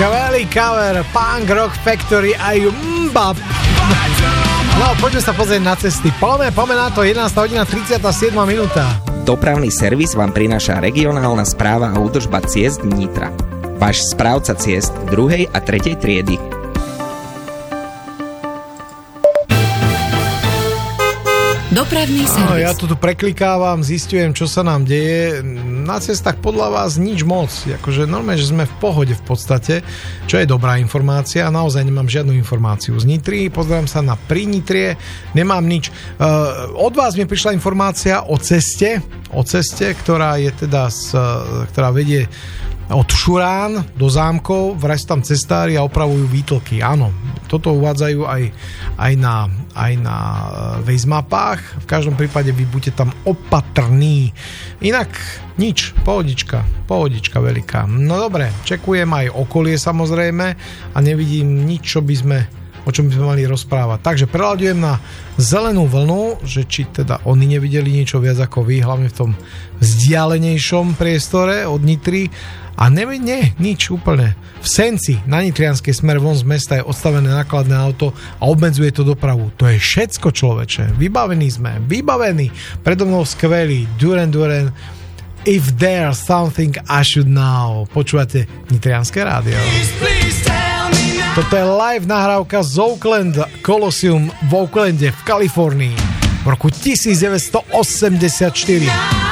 Skvelý cover Punk Rock Factory a Mbap. No, poďme sa pozrieť na cesty. Poďme na to, 11:37 minúta. Dopravný servis vám prináša regionálna správa a údržba ciest Nitra. Váš správca ciest 2. a 3. triedy. Dopravný servis. No, ja tu preklikávam, zistujem, čo sa nám deje. Na cestách podľa vás nič moc. Akože normálne, že sme v pohode v podstate, čo je dobrá informácia. Naozaj nemám žiadnu informáciu z Nitry. Pozerám sa na pri Nitrie, nemám nič. Od vás mi prišla informácia o ceste, ktorá je teda ktorá vedie od Šurán do Zámkov, vraj sú tam cestári a opravujú výtlky. Áno, toto uvádzajú aj na Waze mapách. V každom prípade vy buďte tam opatrní. Inak nič, pohodička veľká. No dobre, čekujem aj okolie samozrejme a nevidím nič, o čom by sme mali rozprávať. Takže preľaďujem na zelenú vlnu, že či teda oni nevideli niečo viac ako vy, hlavne v tom vzdialenejšom priestore od Nitry. A nič úplne. V Senci, na nitrianskej smer von z mesta je odstavené nákladné auto a obmedzuje to dopravu. To je všetko, človeče. Vybavení sme. Predo mnou skvelý Duran Duran. If there's something I should know. Počúvate Nitrianske rádio. Toto je live nahrávka z Oakland Coliseum v Oaklande v Kalifornii v roku 1984.